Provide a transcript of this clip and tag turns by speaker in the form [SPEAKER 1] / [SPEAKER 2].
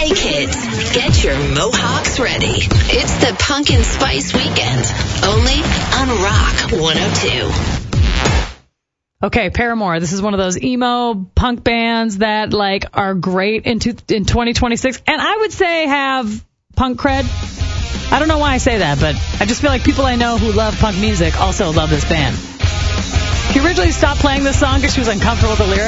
[SPEAKER 1] Hey kids, get your mohawks ready. It's the Pumpkin Spice Weekend, only on Rock 102.
[SPEAKER 2] Okay, Paramore. This is one of those emo punk bands that are great in 2026, and I would say have punk cred. I don't know why I say that, but I just feel like people I know who love punk music also love this band. She originally stopped playing this song because she was uncomfortable with the lyrics.